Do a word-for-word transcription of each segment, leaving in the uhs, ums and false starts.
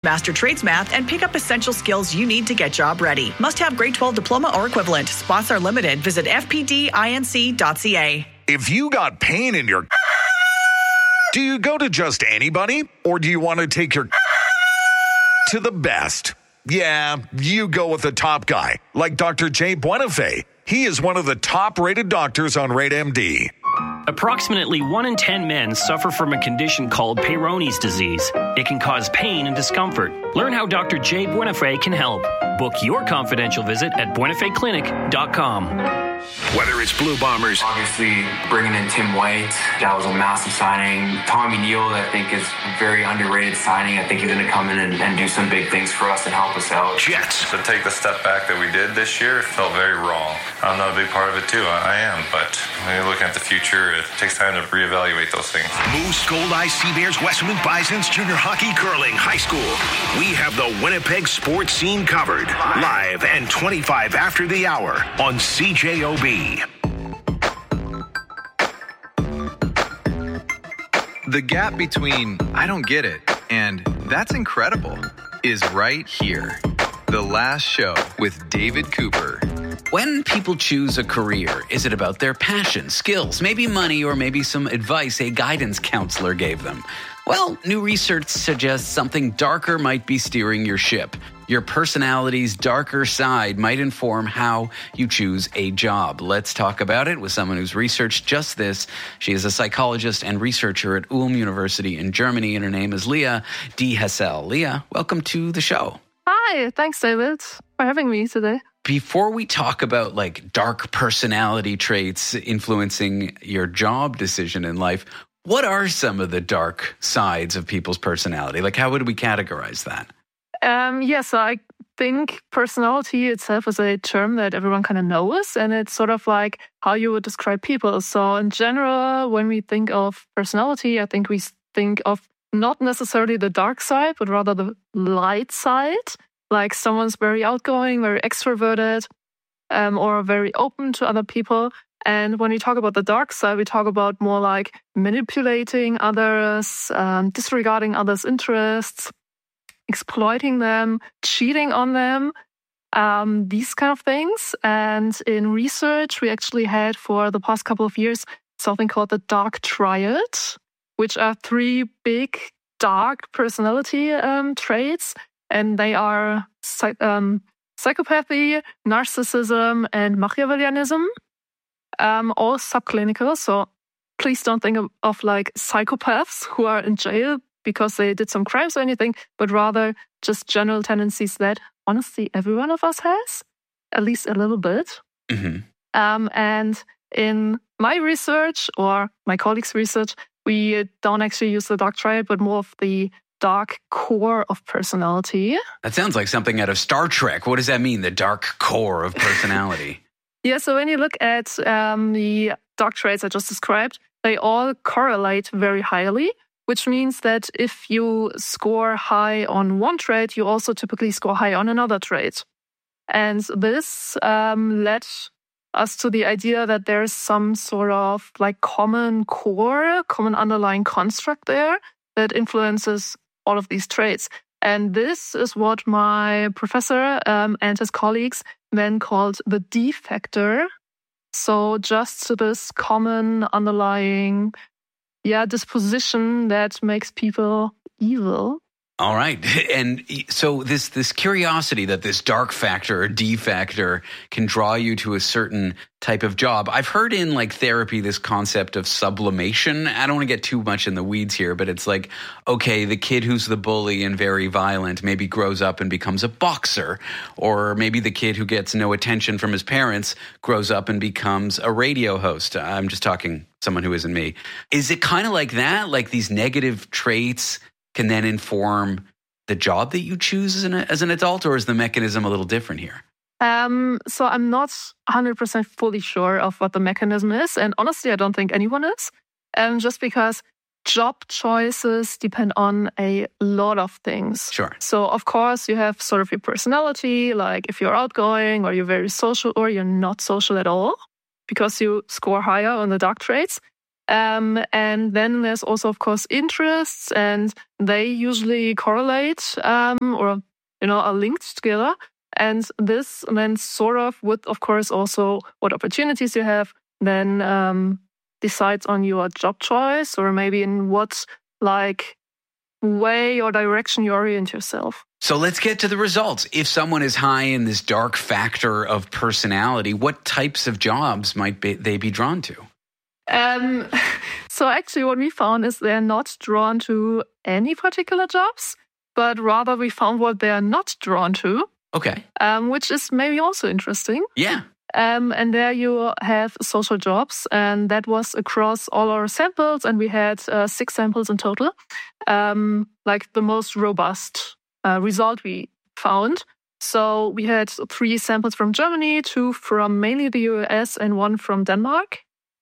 master trades math, and pick up essential skills you need to get job ready. Must have grade twelve diploma or equivalent. Spots are limited. Visit f p d inc dot c a. If you got pain in your... Do you go to just anybody? Or do you want to take your... to the best? Yeah, you go with the top guy, like Doctor Jay Buenafé. He is one of the top-rated doctors on Rate M D. Approximately one in ten men suffer from a condition called Peyronie's disease. It can cause pain and discomfort. Learn how Doctor Jay Buenafé can help. Book your confidential visit at buenafé clinic dot com. Whether it's Blue Bombers, obviously bringing in Tim White, that was a massive signing. Tommy Neal, I think, is a very underrated signing. I think he's going to come in and, and do some big things for us and help us out. Jets. To take the step back that we did this year felt very wrong. I'm not a big part of it too. I, I am, but when you're looking at the future, it takes time to reevaluate those things. Moose, Gold Eyes, Sea Bears, Westwood Bisons, junior hockey, curling, high school. We have the Winnipeg sports scene covered. Live and twenty-five after the hour on C J O B. The gap between I don't get it and that's incredible is right here. The Last Show with David Cooper. When people choose a career, is it about their passion, skills, maybe money, or maybe some advice a guidance counselor gave them? Well, new research suggests something darker might be steering your ship. Your personality's darker side might inform how you choose a job. Let's talk about it with someone who's researched just this. She is a psychologist and researcher at Ulm University in Germany, and her name is Leah D. Hassel. Leah, welcome to the show. Hi, thanks, David, for having me today. Before we talk about like dark personality traits influencing your job decision in life, what are some of the dark sides of people's personality? Like, how would we categorize that? Um, yes, yeah, so I think personality itself is a term that everyone kind of knows, and it's sort of like how you would describe people. So in general, when we think of personality, I think we think of not necessarily the dark side, but rather the light side. Like someone's very outgoing, very extroverted, um, or very open to other people. And when we talk about the dark side, we talk about more like manipulating others, um, disregarding others' interests, exploiting them, cheating on them, um, these kind of things. And in research, we actually had for the past couple of years something called the dark triad, which are three big dark personality um, traits. And they are um, psychopathy, narcissism, and Machiavellianism, um, all subclinical. So please don't think of, of like psychopaths who are in jail because they did some crimes or anything, but rather just general tendencies that honestly every one of us has, at least a little bit. Mm-hmm. Um, and in my research or my colleagues' research, we don't actually use the dark triad, but more of the dark core of personality. That sounds like something out of Star Trek. What does that mean, the dark core of personality? Yeah, so when you look at um, the dark traits I just described, they all correlate very highly, which means that if you score high on one trait, you also typically score high on another trait. And this um, led us to the idea that there's some sort of like common core, common underlying construct there that influences all of these traits. And this is what my professor um, and his colleagues then called the D factor. So just this common underlying yeah, disposition that makes people evil. All right. And so this this curiosity that this dark factor or D factor can draw you to a certain type of job. I've heard in like therapy this concept of sublimation. I don't want to get too much in the weeds here, but it's like, okay, the kid who's the bully and very violent maybe grows up and becomes a boxer. Or maybe the kid who gets no attention from his parents grows up and becomes a radio host. I'm just talking someone who isn't me. Is it kind of like that? Like these negative traits can then inform the job that you choose as an, as an adult, or is the mechanism a little different here? Um, so I'm not one hundred percent fully sure of what the mechanism is. And honestly, I don't think anyone is. Um, just because job choices depend on a lot of things. Sure. So of course, you have sort of your personality, like if you're outgoing or you're very social or you're not social at all, because you score higher on the dark traits. Um, and then there's also, of course, interests, and they usually correlate um, or, you know, are linked together. And this then sort of with, of course, also what opportunities you have, then um, decides on your job choice or maybe in what like way or direction you orient yourself. So let's get to the results. If someone is high in this dark factor of personality, what types of jobs might be, they be drawn to? Um, so actually what we found is they're not drawn to any particular jobs, but rather we found what they're not drawn to. Okay. Um, which is maybe also interesting. Yeah. Um, and there you have social jobs, and that was across all our samples, and we had uh, six samples in total. Um, like the most robust uh, result we found. So we had three samples from Germany, two from mainly the U S, and one from Denmark.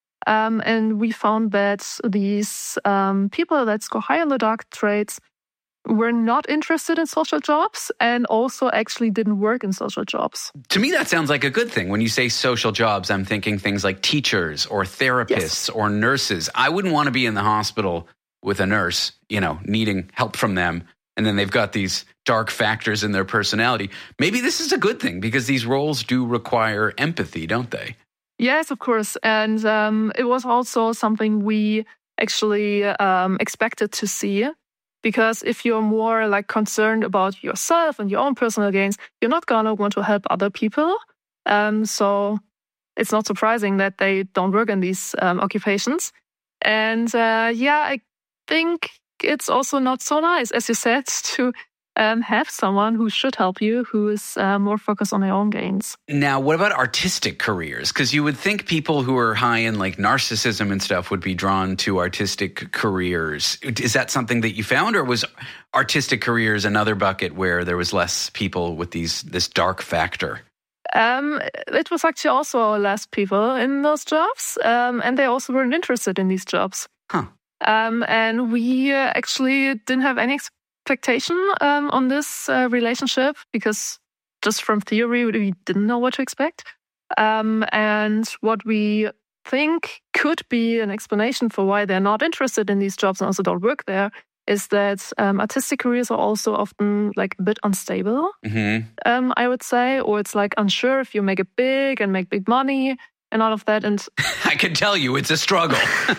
Um, and we found that these um, people that score high on the dark traits were not interested in social jobs and also actually didn't work in social jobs. To me, that sounds like a good thing. When you say social jobs, I'm thinking things like teachers or therapists yes. or nurses. I wouldn't want to be in the hospital with a nurse, you know, needing help from them. And then they've got these dark factors in their personality. Maybe this is a good thing because these roles do require empathy, don't they? Yes, of course. And um, it was also something we actually um, expected to see. Because if you're more like concerned about yourself and your own personal gains, you're not going to want to help other people. Um, so it's not surprising that they don't work in these um, occupations. And uh, yeah, I think it's also not so nice, as you said, to um, have someone who should help you, who is uh, more focused on their own gains. Now, what about artistic careers? Because you would think people who are high in like narcissism and stuff would be drawn to artistic careers. Is that something that you found, or was artistic careers another bucket where there was less people with these this dark factor? Um, it was actually also less people in those jobs, um, and they also weren't interested in these jobs. Huh. Um, and we uh, actually didn't have any expectation um, on this uh, relationship because just from theory, we didn't know what to expect. Um, and what we think could be an explanation for why they're not interested in these jobs and also don't work there is that um, artistic careers are also often like a bit unstable, mm-hmm. um, I would say, or it's like unsure if you make it big and make big money and all of that. And I can tell you it's a struggle.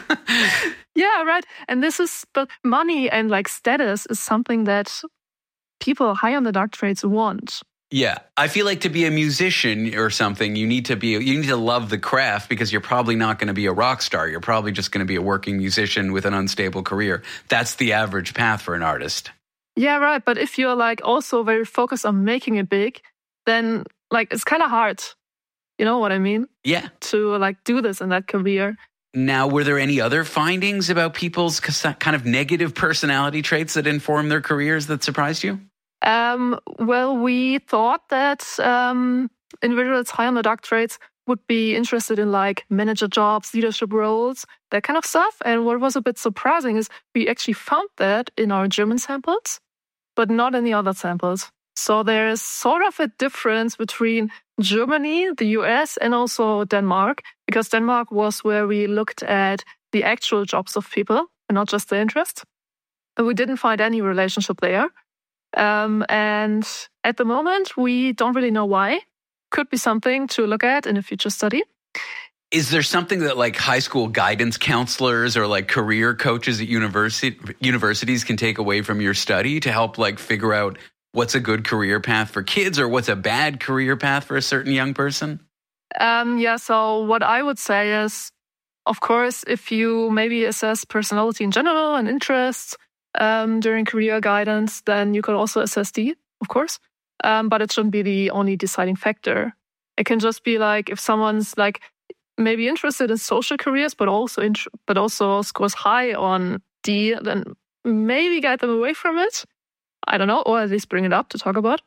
Yeah, right. And this is, but money and like status is something that people high on the dark traits want. Yeah, I feel like to be a musician or something, you need to be, you need to love the craft because you're probably not going to be a rock star. You're probably just going to be a working musician with an unstable career. That's the average path for an artist. Yeah, right. But if you're like also very focused on making it big, then like it's kind of hard. You know what I mean? Yeah. To like do this in that career. Now, were there any other findings about people's kind of negative personality traits that inform their careers that surprised you? Um, well, we thought that um, individuals high on the dark traits would be interested in like manager jobs, leadership roles, that kind of stuff. And what was a bit surprising is we actually found that in our German samples, but not in the other samples. So there is sort of a difference between Germany, the U S, and also Denmark, because Denmark was where we looked at the actual jobs of people and not just the interest. And we didn't find any relationship there. Um, and at the moment, we don't really know why. Could be something to look at in a future study. Is there something that like high school guidance counselors or like career coaches at university universities can take away from your study to help like figure out what's a good career path for kids or what's a bad career path for a certain young person? Um, yeah, so what I would say is, of course, if you maybe assess personality in general and interests um, during career guidance, then you could also assess D, of course. Um, but it shouldn't be the only deciding factor. It can just be like if someone's like maybe interested in social careers, but also int- but also scores high on D, then maybe guide them away from it. I don't know, or at least bring it up to talk about.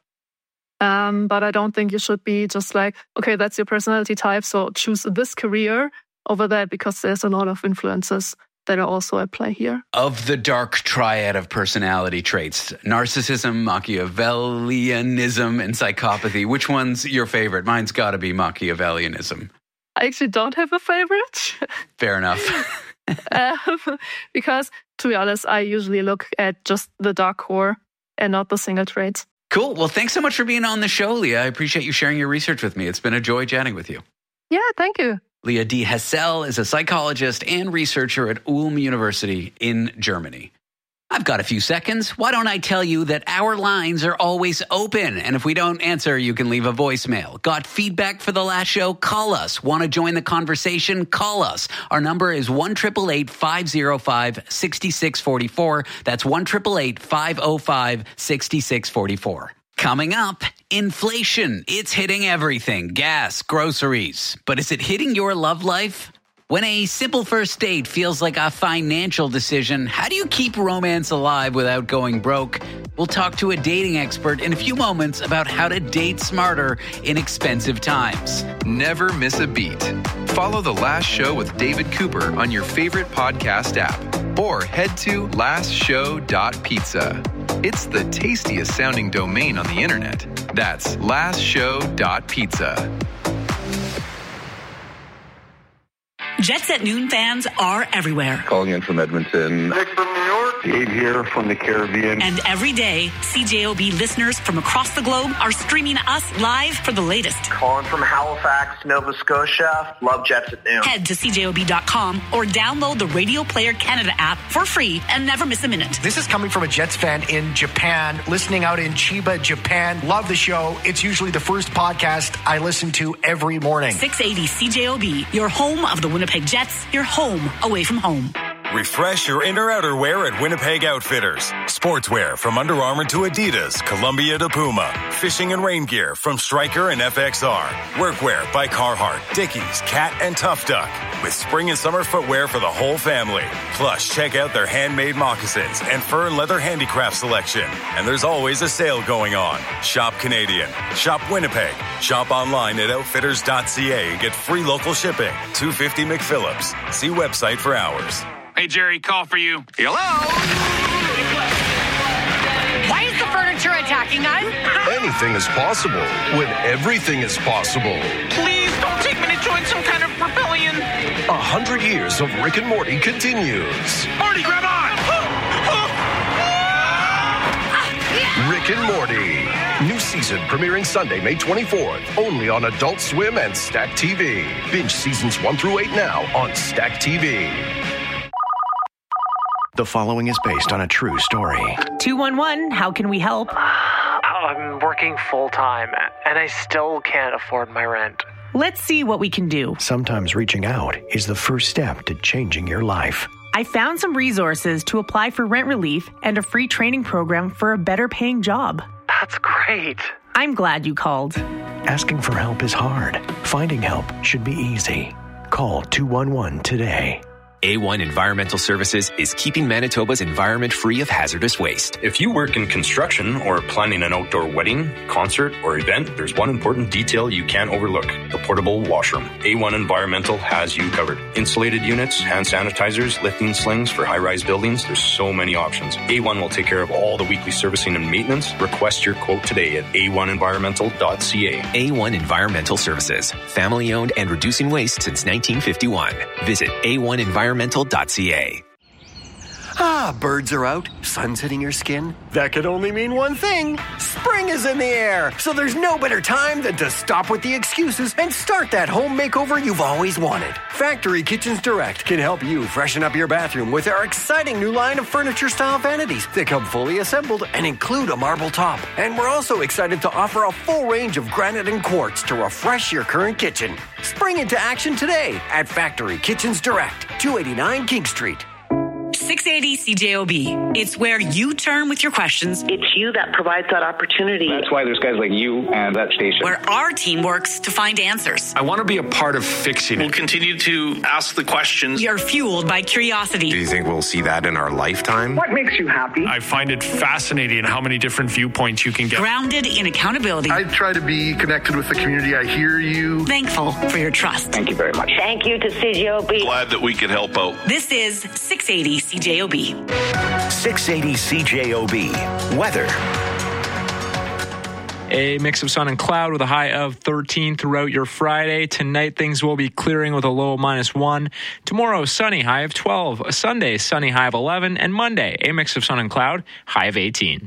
Um, but I don't think you should be just like, okay, that's your personality type, so choose this career over that, because there's a lot of influences that are also at play here. Of the dark triad of personality traits, narcissism, Machiavellianism, and psychopathy, which one's your favorite? Mine's got to be Machiavellianism. I actually don't have a favorite. Fair enough. um, because, to be honest, I usually look at just the dark core and not the single traits. Cool. Well, thanks so much for being on the show, Leah. I appreciate you sharing your research with me. It's been a joy chatting with you. Yeah, thank you. Leah D. Hessel is a psychologist and researcher at Ulm University in Germany. I've got a few seconds. Why don't I tell you that our lines are always open? And if we don't answer, you can leave a voicemail. Got feedback for the last show? Call us. Want to join the conversation? Call us. Our number is one eight eight eight, five oh five, six six four four. That's one eight eight eight, five oh five, six six four four. Coming up, inflation. It's hitting everything. Gas, groceries. But is it hitting your love life? When a simple first date feels like a financial decision, how do you keep romance alive without going broke? We'll talk to a dating expert in a few moments about how to date smarter in expensive times. Never miss a beat. Follow The Last Show with David Cooper on your favorite podcast app or head to last show dot pizza. It's the tastiest sounding domain on the internet. That's last show dot pizza. Jets at Noon fans are everywhere. Calling in from Edmonton. Nick from New York. Dave here from the Caribbean. And every day, C J O B listeners from across the globe are streaming us live for the latest. Calling from Halifax, Nova Scotia. Love Jets at Noon. Head to C J O B dot com or download the Radio Player Canada app for free and never miss a minute. This is coming from a Jets fan in Japan, listening out in Chiba, Japan. Love the show. It's usually the first podcast I listen to every morning. six eighty C J O B, your home of the Winnipeg Jets, your home away from home. Refresh your inner outerwear at Winnipeg Outfitters. Sportswear from Under Armour to Adidas, Columbia to Puma. Fishing and rain gear from Stryker and F X R. Workwear by Carhartt, Dickies, Cat, and Tough Duck. With spring and summer footwear for the whole family. Plus, check out their handmade moccasins and fur and leather handicraft selection. And there's always a sale going on. Shop Canadian. Shop Winnipeg. Shop online at outfitters dot c a and get free local shipping. two fifty McPhillips. See website for hours. Hey, Jerry, call for you. Hello? Why is the furniture attacking us? Anything is possible when everything is possible. Please don't take me to join some kind of rebellion. A hundred years of Rick and Morty continues. Morty, grab on! Rick and Morty. New season premiering Sunday, May twenty-fourth. Only on Adult Swim and Stack T V. Binge seasons one through eight now on Stack T V. The following is based on a true story. two one one, how can we help? I'm working full-time, and I still can't afford my rent. Let's see what we can do. Sometimes reaching out is the first step to changing your life. I found some resources to apply for rent relief and a free training program for a better paying job. That's great. I'm glad you called. Asking for help is hard. Finding help should be easy. Call two one one today. A one Environmental Services is keeping Manitoba's environment free of hazardous waste. If you work in construction or planning an outdoor wedding, concert, or event, there's one important detail you can't overlook: the portable washroom. A one Environmental has you covered. Insulated units, hand sanitizers, lifting slings for high-rise buildings. There's so many options. A one will take care of all the weekly servicing and maintenance. Request your quote today at a one environmental dot c a. A one Environmental Services. Family-owned and reducing waste since nineteen fifty-one. Visit a one environmental dot c a. Ah, birds are out, sun's hitting your skin. That could only mean one thing. Spring is in the air, so there's no better time than to stop with the excuses and start that home makeover you've always wanted. Factory Kitchens Direct can help you freshen up your bathroom with our exciting new line of furniture-style vanities that come fully assembled and include a marble top. And we're also excited to offer a full range of granite and quartz to refresh your current kitchen. Spring into action today at Factory Kitchens Direct, two eighty-nine King Street. six eighty C J O B. It's where you turn with your questions. It's you that provides that opportunity. That's why there's guys like you and that station. Where our team works to find answers. I want to be a part of fixing it. We'll continue to ask the questions. You're fueled by curiosity. Do you think we'll see that in our lifetime? What makes you happy? I find it fascinating how many different viewpoints you can get. Grounded in accountability. I try to be connected with the community. I hear you. Thankful for your trust. Thank you very much. Thank you to C J O B. Glad that we could help out. This is six eighty C J O B. six eighty C J O B. Weather. A mix of sun and cloud with a high of thirteen throughout your Friday. Tonight, things will be clearing with a low of minus one. Tomorrow, sunny, high of twelve. Sunday, sunny, high of eleven. And Monday, a mix of sun and cloud, high of eighteen.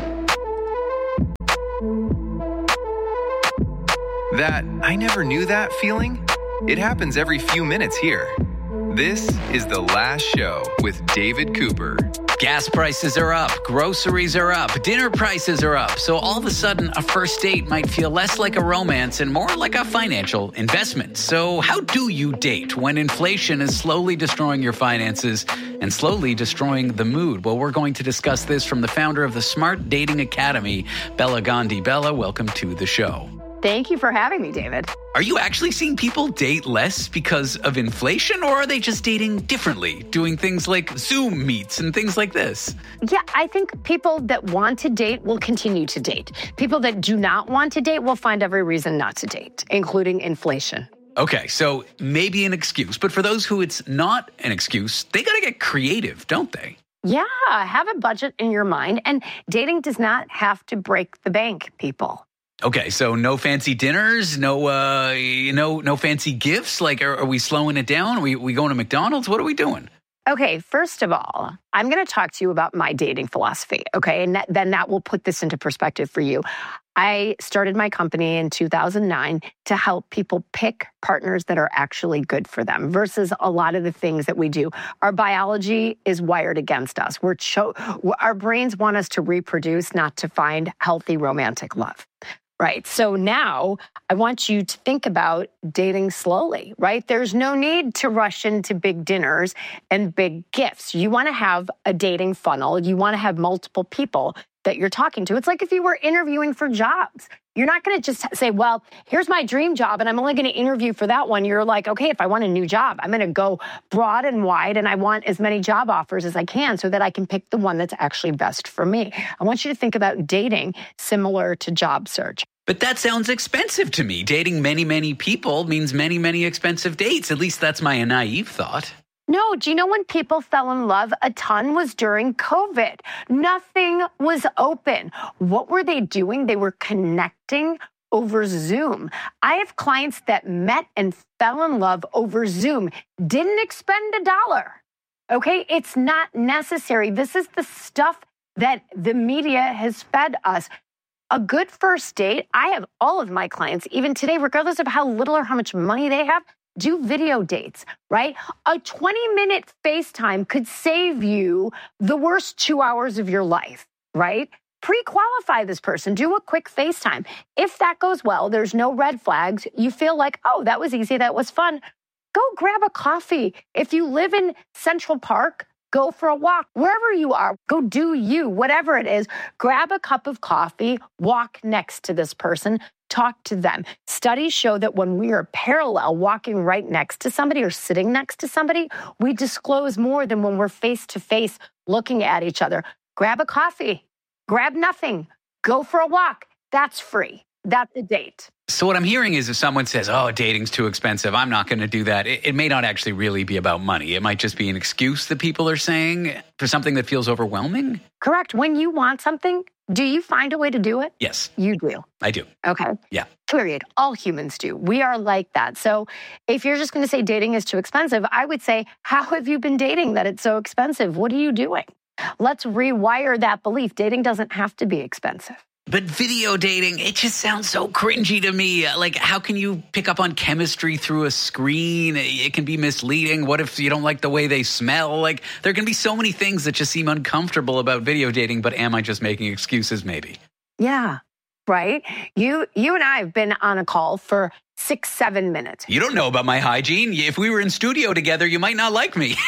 That I never knew that feeling? It happens every few minutes here. This is The Last Show with David Cooper. Gas prices are up, groceries are up, dinner prices are up. So all of a sudden, a first date might feel less like a romance and more like a financial investment. So how do you date when inflation is slowly destroying your finances and slowly destroying the mood? Well, we're going to discuss this from the founder of the Smart Dating Academy, Bella Gandhi. Bella, welcome to the show. Thank you for having me, David. Are you actually seeing people date less because of inflation, or are they just dating differently, doing things like Zoom meets and things like this? Yeah, I think people that want to date will continue to date. People that do not want to date will find every reason not to date, including inflation. Okay, so maybe an excuse, but for those who it's not an excuse, they got to get creative, don't they? Yeah, have a budget in your mind, and dating does not have to break the bank, people. Okay, so no fancy dinners, no, uh, no, no fancy gifts. Like, are, are we slowing it down? Are we, we going to McDonald's? What are we doing? Okay, first of all, I'm going to talk to you about my dating philosophy. Okay, and that, then that will put this into perspective for you. I started my company in two thousand nine to help people pick partners that are actually good for them versus a lot of the things that we do. Our biology is wired against us. We're cho- our brains want us to reproduce, not to find healthy romantic love. Right. So now I want you to think about dating slowly, right? There's no need to rush into big dinners and big gifts. You want to have a dating funnel. You want to have multiple people that you're talking to. It's like if you were interviewing for jobs. You're not going to just say, well, here's my dream job, and I'm only going to interview for that one. You're like, okay, if I want a new job, I'm going to go broad and wide, and I want as many job offers as I can so that I can pick the one that's actually best for me. I want you to think about dating similar to job search. But that sounds expensive to me. Dating many, many people means many, many expensive dates. At least that's my naive thought. No, do you know when people fell in love a ton was during COVID? Nothing was open. What were they doing? They were connecting over Zoom. I have clients that met and fell in love over Zoom, didn't expend a dollar. Okay, it's not necessary. This is the stuff that the media has fed us. A good first date, I have all of my clients, even today, regardless of how little or how much money they have, do video dates, right? A twenty-minute FaceTime could save you the worst two hours of your life, right? Pre-qualify this person. Do a quick FaceTime. If that goes well, there's no red flags. You feel like, oh, that was easy, that was fun. Go grab a coffee. If you live in Central Park, go for a walk. Wherever you are, go do you, whatever it is. Grab a cup of coffee, walk next to this person, talk to them. Studies show that when we are parallel, walking right next to somebody or sitting next to somebody, we disclose more than when we're face to face looking at each other. Grab a coffee, grab nothing, go for a walk. That's free. That's a date. So what I'm hearing is if someone says, oh, dating's too expensive, I'm not going to do that. It, it may not actually really be about money. It might just be an excuse that people are saying for something that feels overwhelming. Correct. When you want something, do you find a way to do it? Yes. You do. I do. Okay. Yeah. Period. All humans do. We are like that. So if you're just going to say dating is too expensive, I would say, how have you been dating that it's so expensive? What are you doing? Let's rewire that belief. Dating doesn't have to be expensive. But video dating, it just sounds so cringy to me. Like, how can you pick up on chemistry through a screen? It can be misleading. What if you don't like the way they smell? Like, there can be so many things that just seem uncomfortable about video dating, but am I just making excuses maybe? Yeah, right? You you and I have been on a call for six, seven minutes. You don't know about my hygiene. If we were in studio together, you might not like me.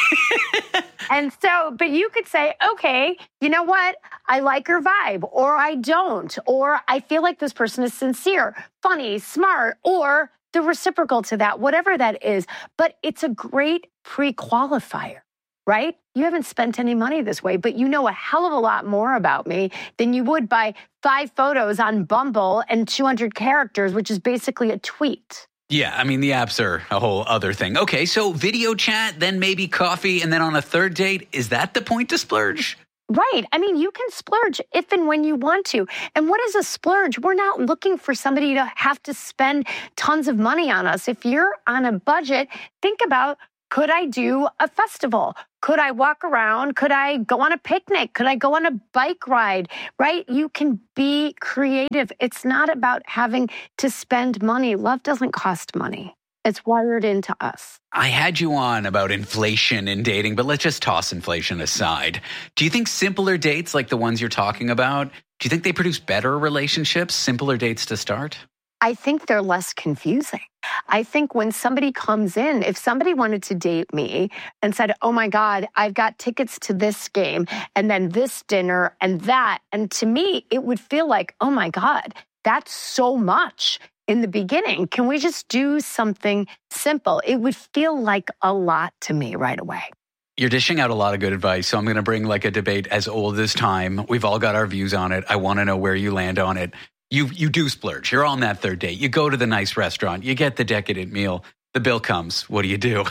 And so, but you could say, okay, you know what? I like her vibe, or I don't, or I feel like this person is sincere, funny, smart, or the reciprocal to that, whatever that is. But it's a great pre-qualifier, right? You haven't spent any money this way, but you know a hell of a lot more about me than you would by five photos on Bumble and two hundred characters, which is basically a tweet. Yeah, I mean, the apps are a whole other thing. Okay, so video chat, then maybe coffee, and then on a third date, is that the point to splurge? Right. I mean, you can splurge if and when you want to. And what is a splurge? We're not looking for somebody to have to spend tons of money on us. If you're on a budget, think about, could I do a festival? Could I walk around? Could I go on a picnic? Could I go on a bike ride? Right? You can be creative. It's not about having to spend money. Love doesn't cost money. It's wired into us. I had you on about inflation in dating, but let's just toss inflation aside. Do you think simpler dates like the ones you're talking about, do you think they produce better relationships, simpler dates to start? I think they're less confusing. I think when somebody comes in, if somebody wanted to date me and said, oh my God, I've got tickets to this game and then this dinner and that, and to me, it would feel like, oh my God, that's so much. In the beginning, can we just do something simple? It would feel like a lot to me right away. You're dishing out a lot of good advice, so I'm going to bring like a debate as old as time. We've all got our views on it. I want to know where you land on it. You you do splurge. You're on that third date. You go to the nice restaurant. You get the decadent meal. The bill comes. What do you do?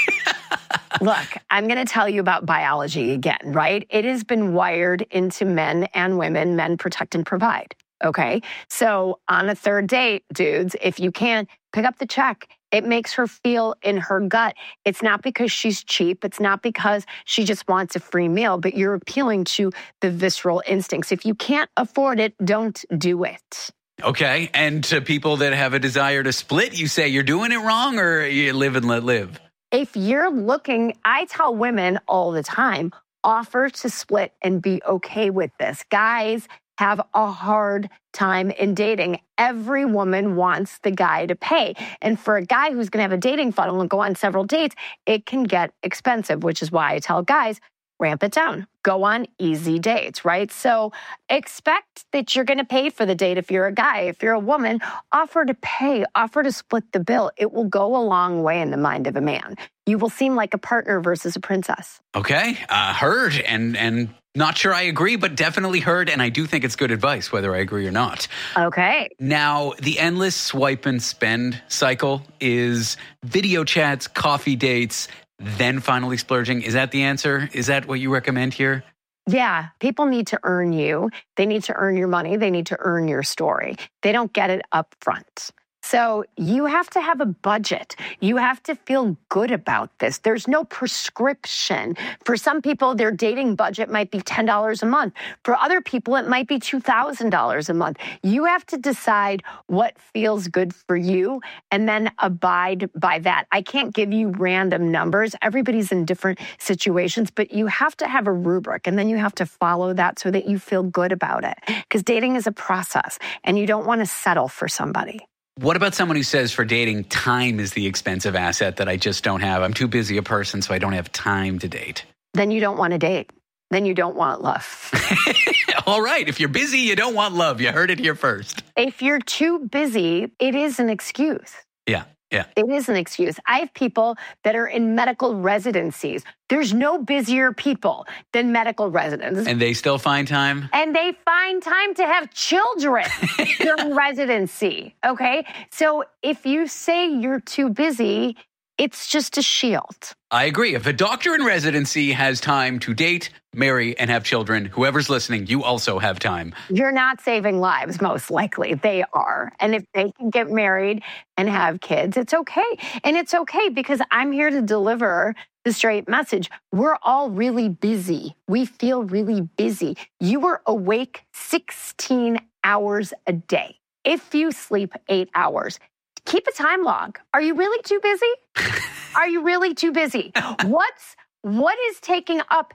Look, I'm going to tell you about biology again, right? It has been wired into men and women. Men protect and provide. Okay. So on a third date, dudes, if you can, pick up the check. It makes her feel in her gut. It's not because she's cheap. It's not because she just wants a free meal, but you're appealing to the visceral instincts. If you can't afford it, don't do it. Okay. And to people that have a desire to split, you say you're doing it wrong or you live and let live? If you're looking, I tell women all the time, offer to split and be okay with this. Guys have a hard time in dating. Every woman wants the guy to pay. And for a guy who's going to have a dating funnel and go on several dates, it can get expensive, which is why I tell guys, ramp it down. Go on easy dates, right? So expect that you're going to pay for the date if you're a guy. If you're a woman, offer to pay, offer to split the bill. It will go a long way in the mind of a man. You will seem like a partner versus a princess. Okay, uh, heard and and not sure I agree, but definitely heard. And I do think it's good advice, whether I agree or not. Okay. Now, the endless swipe and spend cycle is video chats, coffee dates, then finally splurging. Is that the answer? Is that what you recommend here? Yeah, people need to earn you. They need to earn your money. They need to earn your story. They don't get it up front. So you have to have a budget. You have to feel good about this. There's no prescription. For some people, their dating budget might be ten dollars a month. For other people, it might be two thousand dollars a month. You have to decide what feels good for you and then abide by that. I can't give you random numbers. Everybody's in different situations, but you have to have a rubric and then you have to follow that so that you feel good about it. Because dating is a process and you don't want to settle for somebody. What about someone who says for dating, time is the expensive asset that I just don't have? I'm too busy a person, so I don't have time to date. Then you don't want to date. Then you don't want love. All right. If you're busy, you don't want love. You heard it here first. If you're too busy, it is an excuse. Yeah. Yeah. It is an excuse. I have people that are in medical residencies. There's no busier people than medical residents. And they still find time? And they find time to have children during residency. Okay? So if you say you're too busy, it's just a shield. I agree. If a doctor in residency has time to date, marry, and have children, whoever's listening, you also have time. You're not saving lives, most likely. They are. And if they can get married and have kids, it's okay. And it's okay because I'm here to deliver the straight message. We're all really busy. We feel really busy. You are awake sixteen hours a day. If you sleep eight hours, keep a time log. Are you really too busy? Are you really too busy? What's what is taking up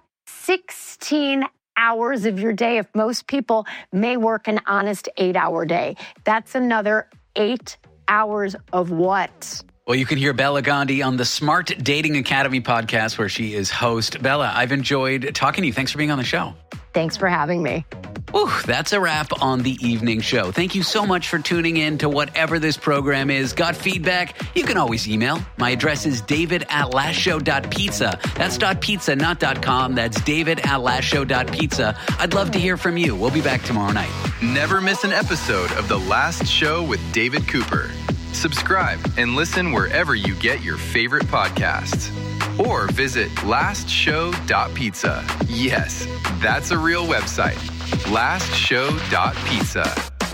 sixteen hours of your day if most people may work an honest eight-hour day? That's another eight hours of what? Well, you can hear Bella Gandhi on the Smart Dating Academy podcast where she is host. Bella, I've enjoyed talking to you. Thanks for being on the show. Thanks for having me. Whew, that's a wrap on the evening show. Thank you so much for tuning in to whatever this program is. Got feedback? You can always email. My address is david at lastshow.pizza. That's .pizza, not .com. That's david at lastshow.pizza. I'd love to hear from you. We'll be back tomorrow night. Never miss an episode of The Last Show with David Cooper. Subscribe and listen wherever you get your favorite podcasts. Or visit last show dot pizza. Yes, that's a real website. last show dot pizza.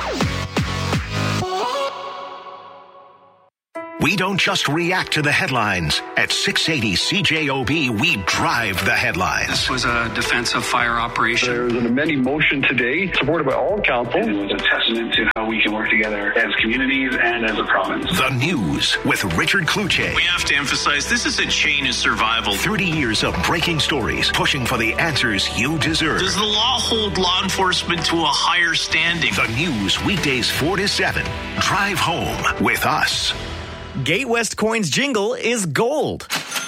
We don't just react to the headlines. At six eighty C J O B, we drive the headlines. This was a defensive fire operation. There was an amending motion today, supported by all council. It was a testament to how we can work together as communities and as a province. The News with Richard Kluche. We have to emphasize this is a chain of survival. thirty years of breaking stories, pushing for the answers you deserve. Does the law hold law enforcement to a higher standing? The News, weekdays four to seven. Drive home with us. Gatewest Coins jingle is gold.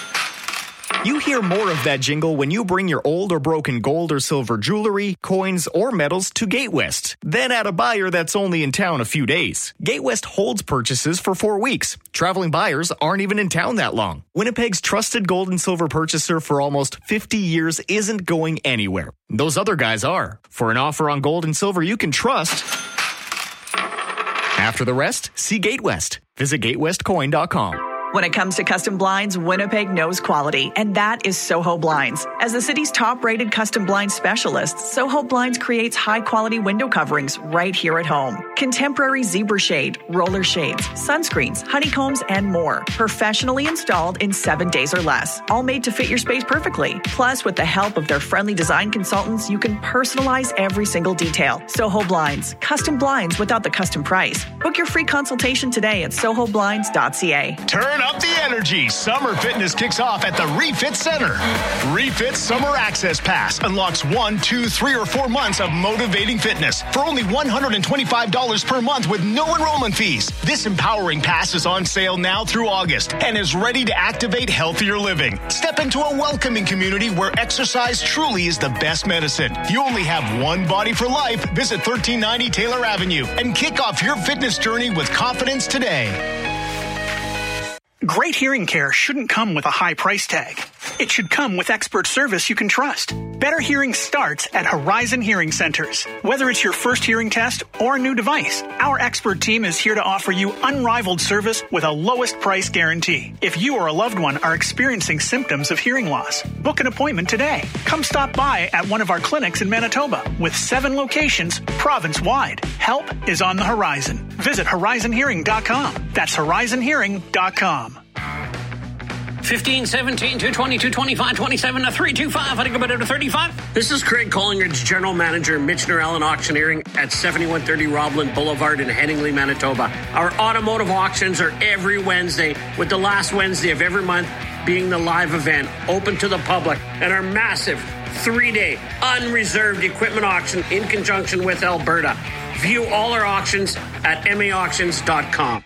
You hear more of that jingle when you bring your old or broken gold or silver jewelry, coins, or metals to Gatewest. Then at a buyer that's only in town a few days. Gatewest holds purchases for four weeks. Traveling buyers aren't even in town that long. Winnipeg's trusted gold and silver purchaser for almost fifty years isn't going anywhere. Those other guys are. For an offer on gold and silver you can trust. After the rest, see Gatewest. Visit gatewest coin dot com. When it comes to custom blinds, Winnipeg knows quality, and that is Soho Blinds. As the city's top-rated custom blind specialist, Soho Blinds creates high-quality window coverings right here at home. Contemporary zebra shade, roller shades, sunscreens, honeycombs, and more. Professionally installed in seven days or less. All made to fit your space perfectly. Plus, with the help of their friendly design consultants, you can personalize every single detail. Soho Blinds. Custom blinds without the custom price. Book your free consultation today at soho blinds dot c a. Turn up the energy. Summer fitness kicks off at the Refit Center. Refit Summer Access Pass unlocks one, two, three, or four months of motivating fitness for only one hundred twenty-five dollars per month with no enrollment fees. This empowering pass is on sale now through August and is ready to activate healthier living. Step into a welcoming community where exercise truly is the best medicine. You only have one body for life. Visit thirteen ninety Taylor Avenue and kick off your fitness journey with confidence today. Great hearing care shouldn't come with a high price tag. It should come with expert service you can trust. Better hearing starts at Horizon Hearing Centers. Whether it's your first hearing test or a new device, our expert team is here to offer you unrivaled service with a lowest price guarantee. If you or a loved one are experiencing symptoms of hearing loss, book an appointment today. Come stop by at one of our clinics in Manitoba with seven locations province-wide. Help is on the horizon. Visit horizon hearing dot com. That's horizon hearing dot com. fifteen, seventeen, two twenty, two twenty-five, twenty-seven, three twenty-five. I think about it to thirty-five. This is Craig Collingridge, General Manager, Michener Allen Auctioneering at seventy-one thirty Roblin Boulevard in Headingley, Manitoba. Our automotive auctions are every Wednesday, with the last Wednesday of every month being the live event, open to the public, and our massive three-day unreserved equipment auction in conjunction with Alberta. View all our auctions at m a auctions dot com.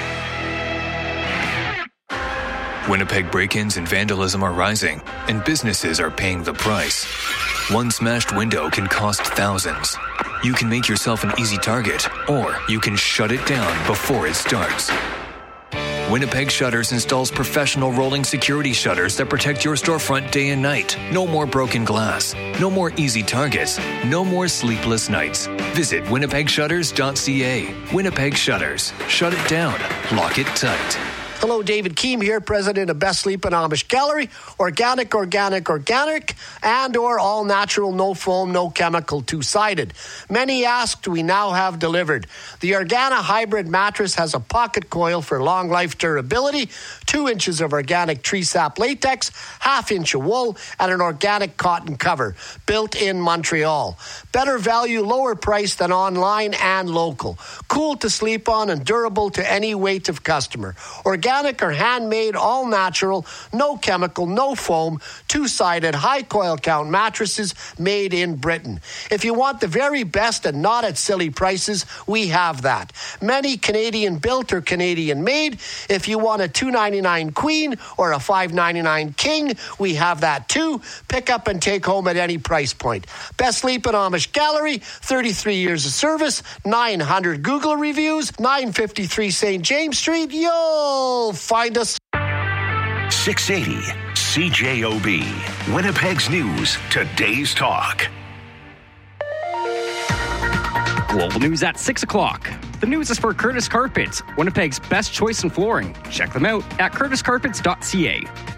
Winnipeg break-ins and vandalism are rising, and businesses are paying the price. One smashed window can cost thousands. You can make yourself an easy target, or you can shut it down before it starts. Winnipeg Shutters installs professional rolling security shutters that protect your storefront day and night. No more broken glass. No more easy targets. No more sleepless nights. Visit winnipeg shutters dot c a. Winnipeg Shutters. Shut it down. Lock it tight. Hello, David Keem here, president of Best Sleep and Amish Gallery. Organic, organic, organic, and or all natural, no foam, no chemical, two-sided. Many asked, we now have delivered. The Organa Hybrid mattress has a pocket coil for long life durability, two inches of organic tree sap latex, half inch of wool, and an organic cotton cover, built in Montreal. Better value, lower price than online and local. Cool to sleep on and durable to any weight of customer. Organic Organic or handmade, all natural, no chemical, no foam, two-sided, high coil count mattresses made in Britain. If you want the very best and not at silly prices, we have that. Many Canadian built or Canadian made. If you want a two ninety-nine queen or a five ninety-nine king, we have that too. Pick up and take home at any price point. Best Sleep in Amish Gallery, thirty-three years of service, nine hundred Google reviews, nine fifty-three Saint James Street. Yo! Find us. six eighty C J O B. Winnipeg's News. Today's Talk. Global news at six o'clock. The news is for Curtis Carpets, Winnipeg's best choice in flooring. Check them out at curtis carpets dot c a.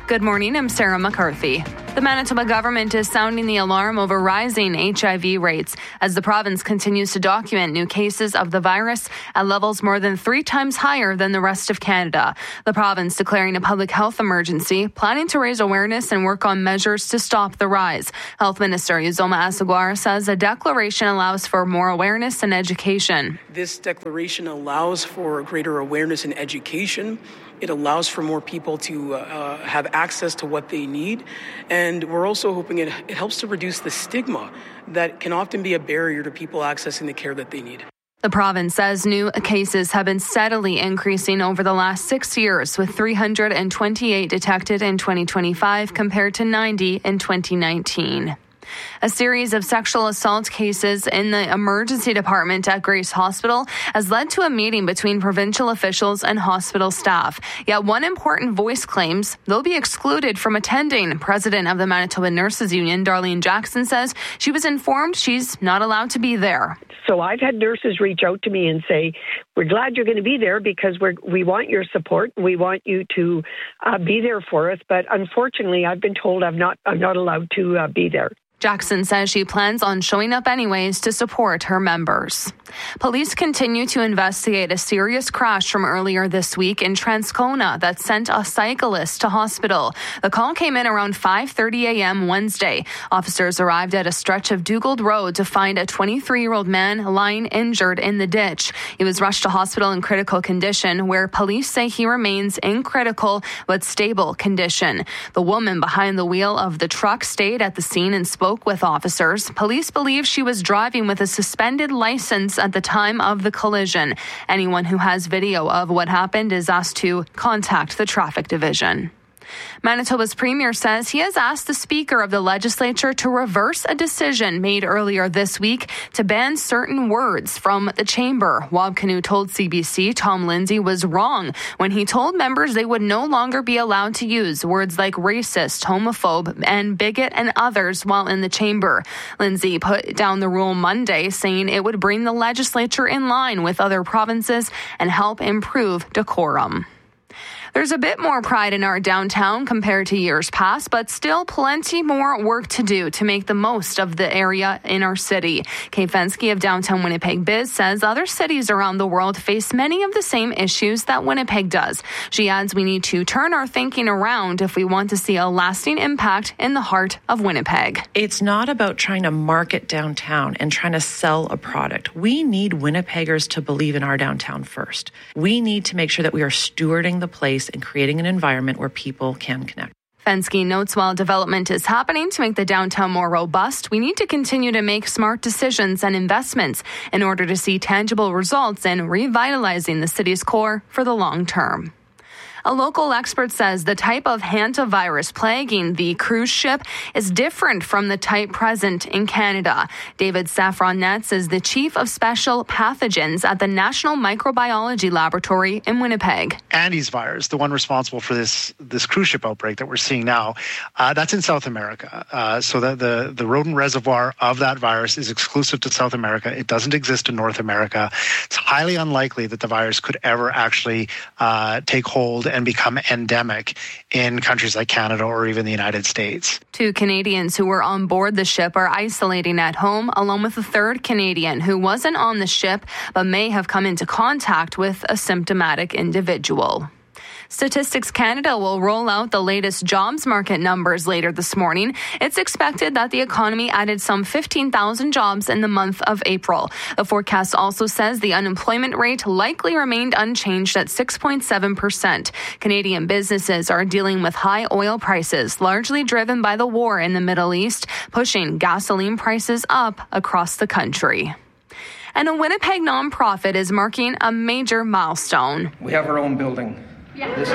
Good morning, I'm Sarah McCarthy. The Manitoba government is sounding the alarm over rising H I V rates as the province continues to document new cases of the virus at levels more than three times higher than the rest of Canada. The province declaring a public health emergency, planning to raise awareness and work on measures to stop the rise. Health Minister Uzoma Asseguara says a declaration allows for more awareness and education. This declaration allows for greater awareness and education. It allows for more people to uh, have access to what they need. And we're also hoping it, it helps to reduce the stigma that can often be a barrier to people accessing the care that they need. The province says new cases have been steadily increasing over the last six years, with three hundred twenty-eight detected in twenty twenty-five compared to ninety in twenty nineteen. A series of sexual assault cases in the emergency department at Grace Hospital has led to a meeting between provincial officials and hospital staff. Yet one important voice claims they'll be excluded from attending. President of the Manitoba Nurses Union, Darlene Jackson, says she was informed she's not allowed to be there. So I've had nurses reach out to me and say, we're glad you're going to be there because we're, we want your support. We want you to uh, be there for us. But unfortunately, I've been told I'm not, I'm not allowed to uh, be there. Jackson says she plans on showing up anyways to support her members. Police continue to investigate a serious crash from earlier this week in Transcona that sent a cyclist to hospital. The call came in around five thirty a.m. Wednesday. Officers arrived at a stretch of Dugald Road to find a twenty-three-year-old man lying injured in the ditch. He was rushed to hospital in critical condition, where police say he remains in critical but stable condition. The woman behind the wheel of the truck stayed at the scene and spoke with officers. Police believe she was driving with a suspended license at the time of the collision. Anyone who has video of what happened is asked to contact the traffic division. Manitoba's premier says he has asked the Speaker of the Legislature to reverse a decision made earlier this week to ban certain words from the chamber. Wab Kinew told C B C Tom Lindsay was wrong when he told members they would no longer be allowed to use words like racist, homophobe, and bigot and others while in the chamber. Lindsay put down the rule Monday, saying it would bring the legislature in line with other provinces and help improve decorum. There's a bit more pride in our downtown compared to years past, but still plenty more work to do to make the most of the area in our city. Kay Fensky of Downtown Winnipeg Biz says other cities around the world face many of the same issues that Winnipeg does. She adds we need to turn our thinking around if we want to see a lasting impact in the heart of Winnipeg. It's not about trying to market downtown and trying to sell a product. We need Winnipeggers to believe in our downtown first. We need to make sure that we are stewarding the place and creating an environment where people can connect. Fensky notes while development is happening to make the downtown more robust, we need to continue to make smart decisions and investments in order to see tangible results in revitalizing the city's core for the long term. A local expert says the type of hantavirus plaguing the cruise ship is different from the type present in Canada. David Saffron-Netz is the chief of special pathogens at the National Microbiology Laboratory in Winnipeg. Andes virus, the one responsible for this this cruise ship outbreak that we're seeing now, uh, that's in South America. Uh, so the, the, the rodent reservoir of that virus is exclusive to South America. It doesn't exist in North America. It's highly unlikely that the virus could ever actually uh, take hold and become endemic in countries like Canada or even the United States. Two Canadians who were on board the ship are isolating at home, along with a third Canadian who wasn't on the ship but may have come into contact with a symptomatic individual. Statistics Canada will roll out the latest jobs market numbers later this morning. It's expected that the economy added some fifteen thousand jobs in the month of April. The forecast also says the unemployment rate likely remained unchanged at six point seven percent. Canadian businesses are dealing with high oil prices, largely driven by the war in the Middle East, pushing gasoline prices up across the country. And a Winnipeg nonprofit is marking a major milestone. We have our own building. Yeah. This is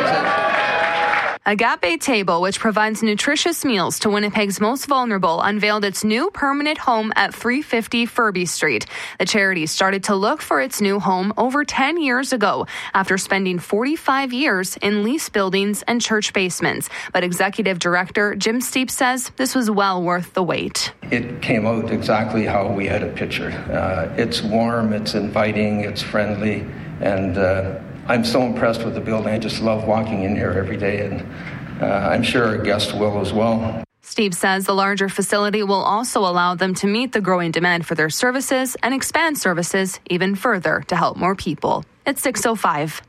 it. Agape Table, which provides nutritious meals to Winnipeg's most vulnerable, unveiled its new permanent home at three fifty Furby Street. The charity started to look for its new home over ten years ago after spending forty-five years in lease buildings and church basements. But Executive Director Jim Steep says this was well worth the wait. It came out exactly how we had a picture. Uh, it's warm, it's inviting, it's friendly, and uh, I'm so impressed with the building. I just love walking in here every day, and Uh, I'm sure our guests will as well. Steve says the larger facility will also allow them to meet the growing demand for their services and expand services even further to help more people. It's six oh five.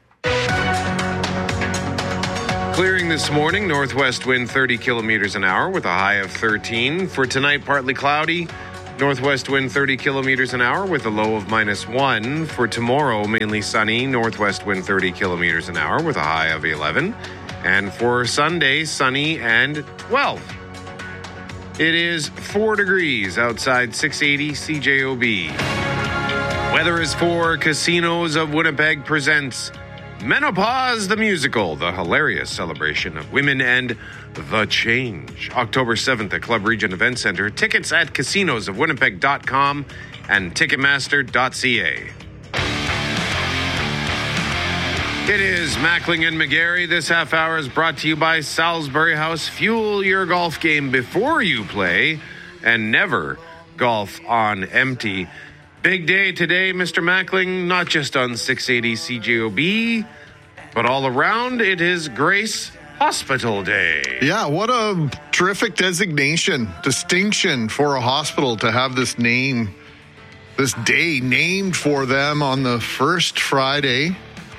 Clearing this morning, northwest wind thirty kilometers an hour with a high of thirteen. For tonight, partly cloudy. Northwest wind thirty kilometers an hour with a low of minus one. For tomorrow, mainly sunny. Northwest wind thirty kilometers an hour with a high of eleven. And for Sunday, sunny and twelve. It is four degrees outside six eighty C J O B. Weather is for Casinos of Winnipeg presents Menopause the Musical, the hilarious celebration of women and the change. October seventh at Club Region Event Center. Tickets at casinos of winnipeg dot com and ticketmaster dot c a. It is Mackling and McGarry. This half hour is brought to you by Salisbury House. Fuel your golf game before you play and never golf on empty. Big day today, Mister Mackling, not just on six eighty C J O B, but all around. It is Grace Hospital Day. Yeah, what a terrific designation, distinction for a hospital to have this name, this day named for them on the first Friday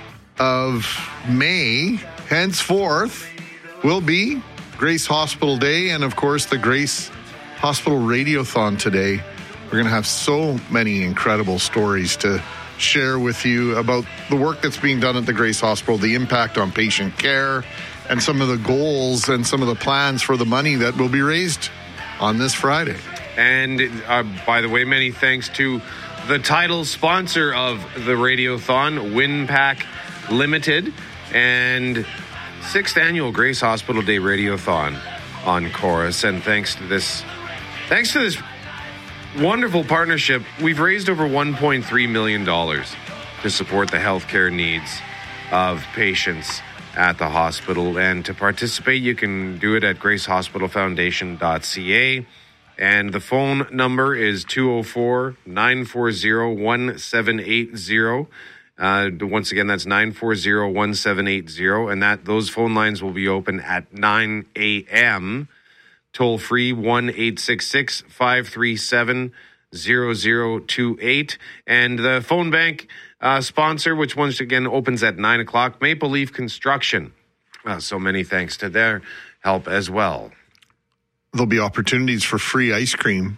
of May. Henceforth will be Grace Hospital Day and, of course, the Grace Hospital Radiothon today. We're going to have so many incredible stories to share with you about the work that's being done at the Grace Hospital, the impact on patient care, and some of the goals and some of the plans for the money that will be raised on this Friday. And uh, by the way, many thanks to the title sponsor of the Radiothon, WinPack Limited, and sixth annual Grace Hospital Day Radiothon on Chorus. And thanks to this, thanks to this wonderful partnership, we've raised over one point three million dollars to support the healthcare needs of patients at the hospital. And to participate, you can do it at grace hospital foundation dot c a. And the phone number is two oh four, nine four zero, one seven eight zero. Uh, once again, that's nine four zero, one seven eight zero. And that those phone lines will be open at nine a.m. Toll free one eight six six, five three seven, zero zero two eight. And the phone bank uh, sponsor, which once again opens at nine o'clock, Maple Leaf Construction. Uh, so many thanks to their help as well. There'll be opportunities for free ice cream,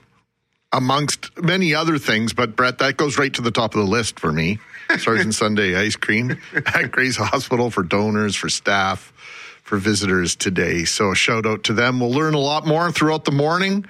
amongst many other things. But, Brett, that goes right to the top of the list for me. Sergeant Sunday ice cream at Grace Hospital for donors, for staff, for visitors today. So a shout out to them. We'll learn a lot more throughout the morning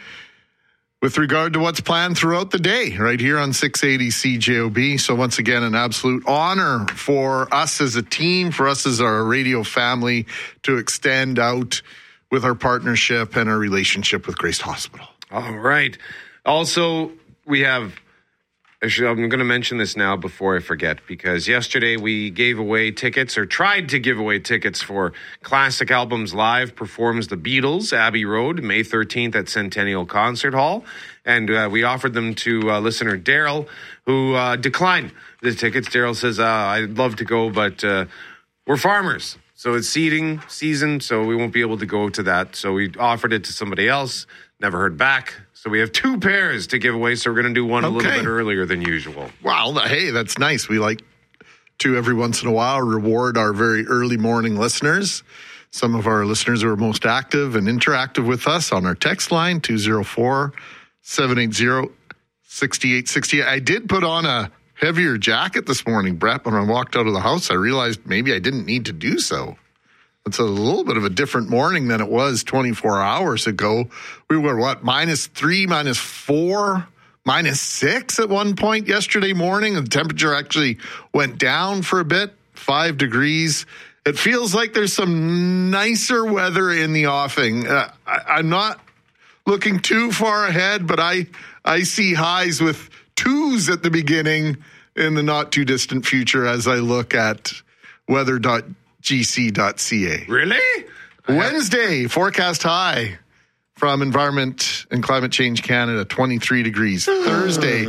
with regard to what's planned throughout the day right here on six eighty C J O B. So once again, an absolute honor for us as a team, for us as our radio family to extend out with our partnership and our relationship with Grace Hospital. All right. Also, we have, actually, I'm going to mention this now before I forget, because yesterday we gave away tickets, or tried to give away tickets, for Classic Albums Live performs the Beatles, Abbey Road, May thirteenth at Centennial Concert Hall. And uh, we offered them to uh, listener Daryl, who uh, declined the tickets. Daryl says, uh, I'd love to go, but uh, we're farmers. So it's seeding season, so we won't be able to go to that. So we offered it to somebody else, never heard back. So we have two pairs to give away, so we're going to do one okay. a little bit earlier than usual. Wow, hey, that's nice. We like to, every once in a while, reward our very early morning listeners. Some of our listeners who are most active and interactive with us on our text line, two oh four, seven eight zero, six eight six eight. I did put on a heavier jacket this morning, Brett. When I walked out of the house, I realized maybe I didn't need to do so. It's a little bit of a different morning than it was twenty-four hours ago. We were, what, minus three, minus four, minus six at one point yesterday morning. The temperature actually went down for a bit, five degrees. It feels like there's some nicer weather in the offing. Uh, I, I'm not looking too far ahead, but I, I see highs with twos at the beginning in the not too distant future as I look at weather dot g c dot c a. Really? Wednesday, forecast high from Environment and Climate Change Canada, twenty-three degrees. Thursday,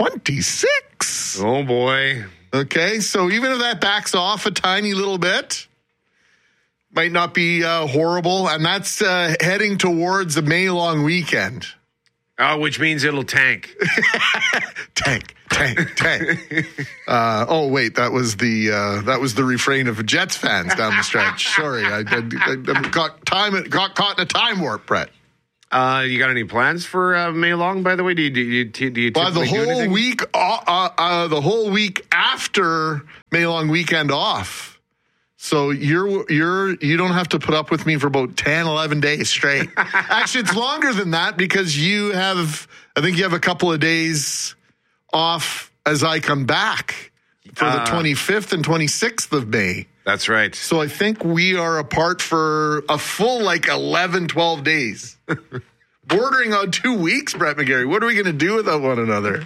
twenty-six. Oh, boy. Okay, so even if that backs off a tiny little bit, might not be uh, horrible, and that's uh, heading towards the May long weekend. Oh, which means it'll tank. tank, tank, tank. uh, oh wait, that was the uh, that was the refrain of Jets fans down the stretch. Sorry, I, I, I got time got caught in a time warp, Brett. Uh, you got any plans for uh, May long? By the way, do you do you, do you well, the typically do whole anything? week uh, uh, uh, the whole week after May long weekend off. So you're you're you don't have to put up with me for about ten, eleven days straight. Actually, it's longer than that because you have I think you have a couple of days off as I come back for the Uh, twenty-fifth and twenty-sixth of May. That's right. So I think we are apart for a full like eleven, twelve days. Bordering on two weeks, Brett McGarry. What are we going to do without one another?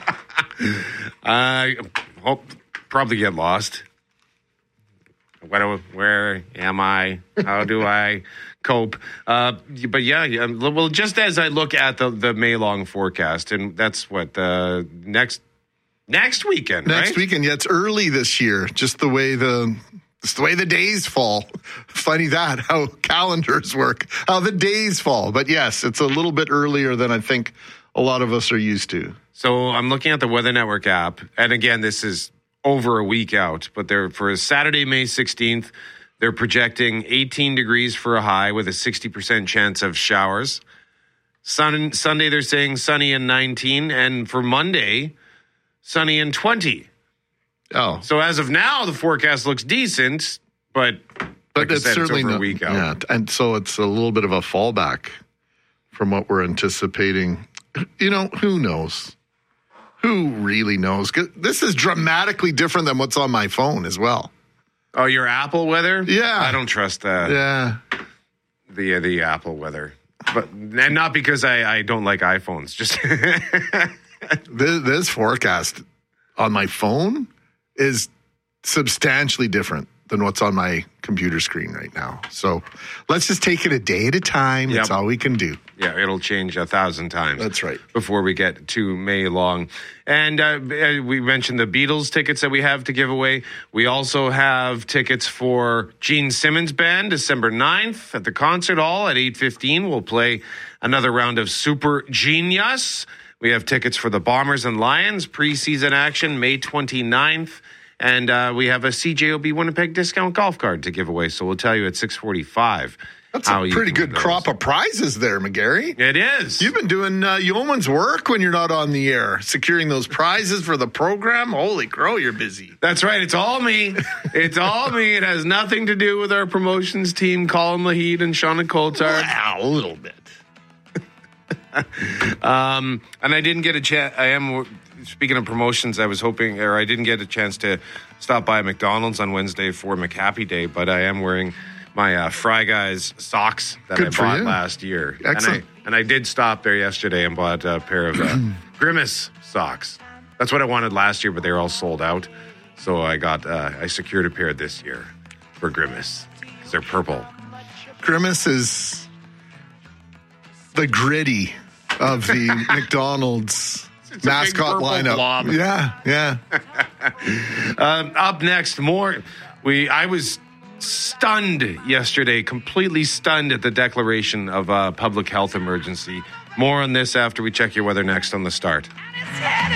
I hope probably get lost. What do, where am I? How do I cope? Uh, but yeah, yeah, well, just as I look at the, the May long forecast, and that's what uh, next next weekend, Next right? weekend, yeah, it's early this year. Just the way the it's the way the days fall. Funny that how calendars work, how the days fall. But yes, it's a little bit earlier than I think a lot of us are used to. So I'm looking at the Weather Network app, and again, this is over a week out, but they're for Saturday, May sixteenth, they're projecting eighteen degrees for a high with a sixty percent chance of showers. Sun, Sunday, they're saying sunny and nineteen, and for Monday, sunny and twenty. Oh. So as of now, the forecast looks decent, but But like I it's said, certainly it's over not, a week out. Yeah, and so it's a little bit of a fallback from what we're anticipating. You know, who knows? Who really knows? 'Cause this is dramatically different than what's on my phone as well. Oh, your Apple weather? Yeah. I don't trust that. Yeah. The uh, the Apple weather. But and not because I, I don't like iPhones. Just this, this forecast on my phone is substantially different than what's on my computer screen right now. So let's just take it a day at a time. That's Yep. all we can do. Yeah, it'll change a thousand times. That's right. Before we get to May long. And uh, we mentioned the Beatles tickets that we have to give away. We also have tickets for Gene Simmons Band, December ninth at the Concert Hall at eight fifteen. We'll play another round of Super Genius. We have tickets for the Bombers and Lions preseason action, May twenty-ninth. And uh, we have a C J O B Winnipeg discount golf card to give away. So we'll tell you at six forty-five. That's how a you pretty can good win crop of prizes there, McGarry. It is. You've been doing uh, yeoman's work when you're not on the air, securing those prizes for the program. Holy crow, you're busy. That's right. It's all me. It's all me. It has nothing to do with our promotions team, Colin Lahede and Shauna Coulthard. Wow, a little bit. um, and I didn't get a chance. I am, speaking of promotions, I was hoping, or I didn't get a chance to stop by McDonald's on Wednesday for McHappy Day, but I am wearing my uh, Fry Guys socks that Good I for bought you. last year. Excellent. And I, and I did stop there yesterday and bought a pair of uh, Grimace socks. That's what I wanted last year, but they were all sold out. So I got, uh, I secured a pair this year for Grimace because they're purple. Grimace is the gritty of the McDonald's It's a mascot big purple lineup. blob. Yeah, yeah. um, up next, more. We I was stunned yesterday, completely stunned at the declaration of a public health emergency. More on this after we check your weather next on The Start.